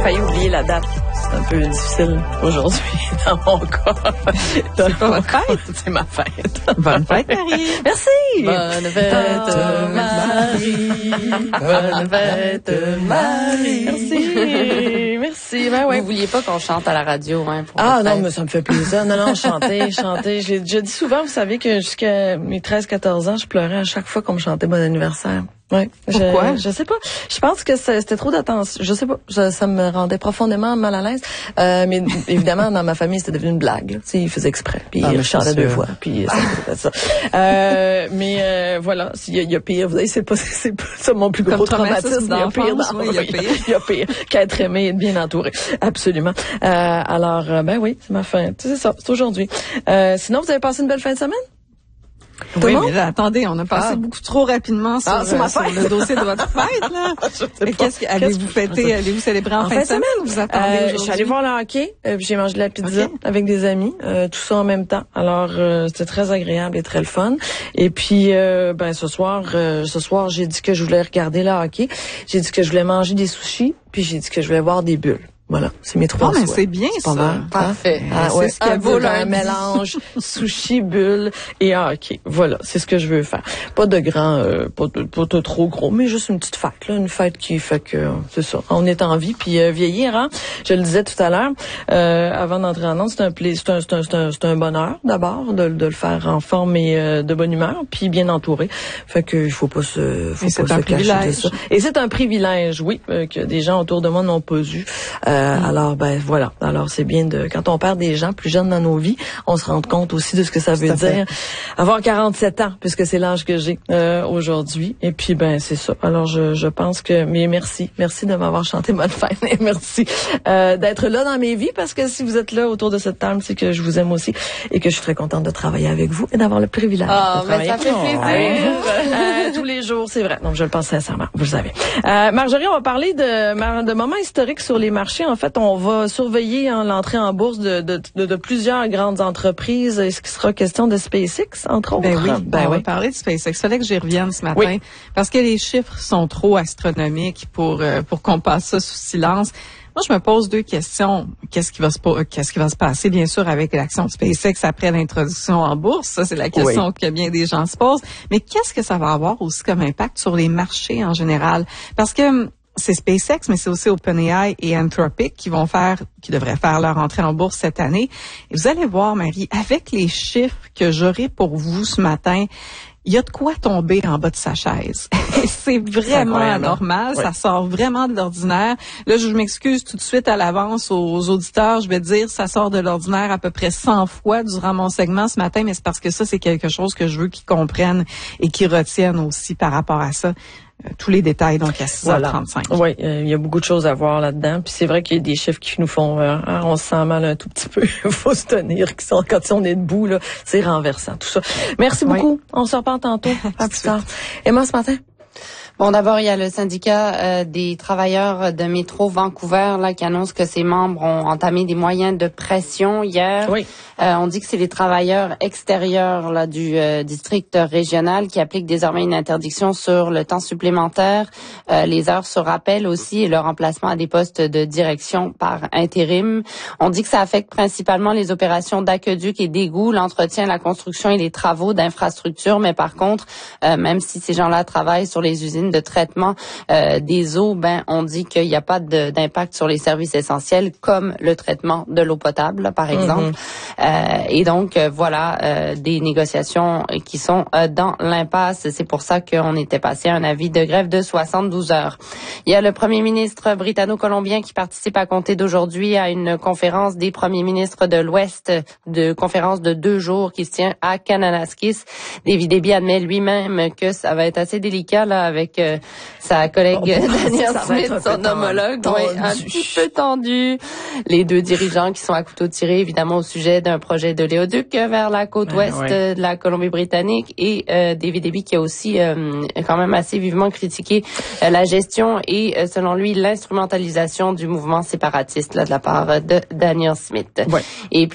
failli oublier la date. C'est un peu difficile aujourd'hui dans mon cas. C'est pas votre fête? C'est ma fête. Bonne fête, Marie. Merci. Bonne fête, Marie. Bonne fête, Marie. Merci. Merci. Ben ouais. Vous vouliez pas qu'on chante à la radio, hein, pour Ah votre non, fête? mais ça me fait plaisir. Non, chanter. Je dis souvent, vous savez que jusqu'à mes 13-14 ans, je pleurais à chaque fois qu'on me chantait bon anniversaire. Ouais. Pourquoi? Je sais pas. Je pense que c'était trop d'attention. Je sais pas. Ça me rendait profondément mal à l'aise. Mais évidemment, dans ma famille, c'était devenu une blague. Tu sais, ils faisaient exprès. Puis ils chantaient 2 fois. Puis ça. Mais voilà. Il y a pire. Vous savez, c'est pas ça mon plus gros traumatisme. Il y a pire. Il y a pire qu'être aimé et être bien entouré. Absolument. Alors, ben oui, c'est ma fin. C'est ça. C'est aujourd'hui. Sinon, vous avez passé une belle fin de semaine? Oui, mais là, attendez, on a passé beaucoup trop rapidement sur le dossier de votre fête, là. Allez-vous fêter, allez-vous célébrer en fin de semaine? Vous attendez aujourd'hui? Je suis allée voir le hockey, puis j'ai mangé de la pizza avec des amis, tout ça en même temps. Alors, c'était très agréable et très le fun. Et puis, ce soir, j'ai dit que je voulais regarder le hockey. J'ai dit que je voulais manger des sushis, puis j'ai dit que je voulais voir des bulles. Voilà, c'est mes 3 souhaits. Mais c'est bien c'est pas ça. mal. Parfait. C'est ce qu'il vaut un mélange sushi, bulles et hockey. Voilà, c'est ce que je veux faire. Pas de grand, pas de trop gros, mais juste une petite fête, là, une fête qui fait que c'est ça. On est en vie, puis vieillir, hein. Je le disais tout à l'heure, avant d'entrer en ondes, c'est un bonheur d'abord de le faire en forme et de bonne humeur, puis bien entouré. Fait que il faut pas se cacher de ça. Et c'est un privilège, oui, que des gens autour de moi n'ont pas eu. Alors, voilà. Alors, c'est bien quand on perd des gens plus jeunes dans nos vies, on se rend compte aussi de ce que ça veut dire avoir 47 ans, puisque c'est l'âge que j'ai aujourd'hui. Et puis, c'est ça. Alors, je pense que, mais merci de m'avoir chanté bonne fête. Et merci d'être là dans mes vies, parce que si vous êtes là autour de cette table, c'est que je vous aime aussi et que je suis très contente de travailler avec vous et d'avoir le privilège de travailler. Ça fait plaisir. Tous les jours, c'est vrai. Donc, je le pense sincèrement, vous le savez. Marjorie, on va parler de moments historiques sur les marchés. En fait, on va surveiller l'entrée en bourse de plusieurs grandes entreprises. Est-ce qu'il sera question de SpaceX, entre autres? On va parler de SpaceX. Il fallait que j'y revienne ce matin parce que les chiffres sont trop astronomiques pour qu'on passe ça sous silence. Moi, je me pose 2 questions. Qu'est-ce qui va se passer, bien sûr, avec l'action de SpaceX après l'introduction en bourse? Ça, c'est la question que bien des gens se posent. Mais qu'est-ce que ça va avoir aussi comme impact sur les marchés en général? Parce que c'est SpaceX, mais c'est aussi OpenAI et Anthropic qui devraient faire leur entrée en bourse cette année. Et vous allez voir, Marie, avec les chiffres que j'aurai pour vous ce matin, il y a de quoi tomber en bas de sa chaise. C'est vraiment anormal. Ça sort vraiment de l'ordinaire. Là, je m'excuse tout de suite à l'avance aux auditeurs. Je vais dire, ça sort de l'ordinaire à peu près 100 fois durant mon segment ce matin, mais c'est parce que ça, c'est quelque chose que je veux qu'ils comprennent et qu'ils retiennent aussi par rapport à ça. Tous les détails, donc, à 6h35. Oui, il y a beaucoup de choses à voir là-dedans. Puis c'est vrai qu'il y a des chiffres qui nous font... on se sent mal un tout petit peu. Il faut se tenir. Quand on est debout, là, c'est renversant, tout ça. Merci beaucoup. On se reparle tantôt. À plus tard. Emma, ce matin? Bon, d'abord, il y a le syndicat des travailleurs de Métro Vancouver là qui annonce que ses membres ont entamé des moyens de pression hier. Oui. On dit que c'est les travailleurs extérieurs là du district régional qui appliquent désormais une interdiction sur le temps supplémentaire, les heures sur rappel aussi et le remplacement à des postes de direction par intérim. On dit que ça affecte principalement les opérations d'aqueduc et d'égouts, l'entretien, la construction et les travaux d'infrastructures. Mais par contre, même si ces gens-là travaillent sur les usines de traitement des eaux, on dit qu'il n'y a pas d'impact sur les services essentiels comme le traitement de l'eau potable, là, par exemple. Et donc, voilà, des négociations qui sont dans l'impasse. C'est pour ça qu'on était passé à un avis de grève de 72 heures. Il y a le premier ministre britanno-colombien qui participe à compter d'aujourd'hui à une conférence des premiers ministres de l'Ouest, conférence de 2 jours qui se tient à Kananaskis. David Eby admet lui-même que ça va être assez délicat là avec sa collègue Danielle Smith, son homologue, un petit peu tendu. Les 2 dirigeants qui sont à couteau tiré, évidemment, au sujet d'un projet de l'éoduc vers la côte ouest de la Colombie-Britannique et David Eby qui a aussi quand même assez vivement critiqué la gestion et, selon lui, l'instrumentalisation du mouvement séparatiste là, de la part de Danielle Smith. Ouais. Et puis